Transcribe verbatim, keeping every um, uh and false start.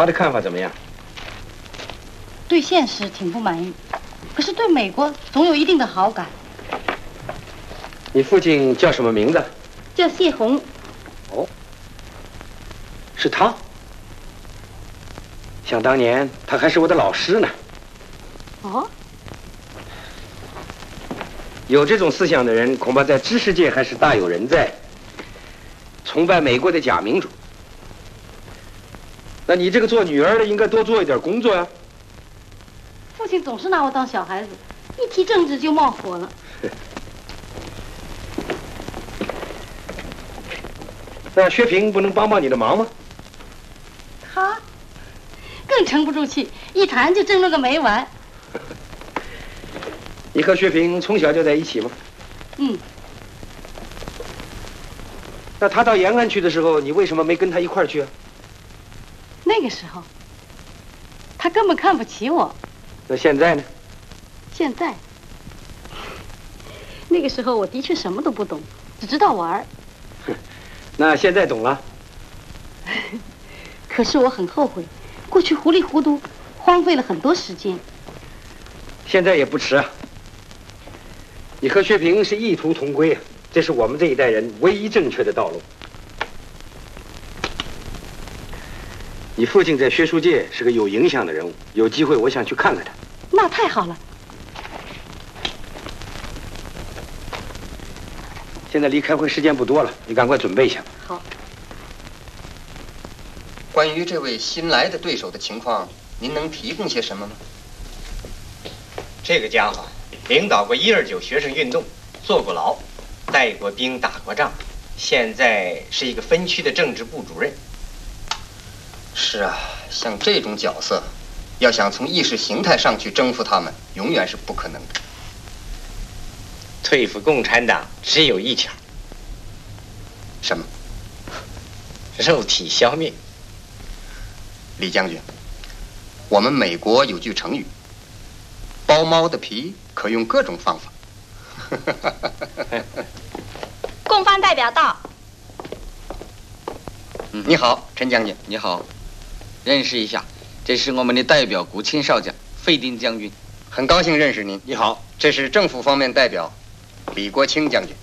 他的看法怎么样？ 对现实挺不满意，可是对美国总有一定的好感。 你父亲叫什么名字？ 叫谢红。 哦，是他。想当年他还是我的老师呢。 哦。 有这种思想的人，恐怕在知识界还是大有人在。崇拜美国的假民主。那你这个做女儿的，应该多做一点工作呀。 父亲总是拿我当小孩子，一提政治就冒火了。 那薛平不能帮帮你的忙吗？ 他更沉不住气，一谈就争论个没完。 你和薛平从小就在一起吗？ 嗯。 那他到延安去的时候，你为什么没跟他一块儿去啊？ 那个时候，他根本看不起我。 那现在呢？ 现在，那个时候我的确什么都不懂，只知道玩。 那现在懂了。 可是我很后悔，过去糊里糊涂，荒废了很多时间。 现在也不迟啊。你和薛平是异途同归啊，这是我们这一代人唯一正确的道路。你父亲在学术界是个有影响的人物，有机会我想去看看他。 那太好了。 现在离开会时间不多了，你赶快准备一下。 好。 关于这位新来的对手的情况，您能提供些什么吗？ 这个家伙领导过一二九学生运动，坐过牢，带过兵，打过仗，现在是一个分区的政治部主任。 是啊，像这种角色，要想从意识形态上去征服他们，永远是不可能的。 对付共产党只有一条。 什么？ 肉体消灭。 李将军，我们美国有句成语，剥猫的皮可用各种方法。 共方代表到。 嗯、你好，陈将军。 你好，认识一下，这是我们的代表古钦少将费定将军。 很高兴认识您。 你好， 这是政府方面代表李国清将军。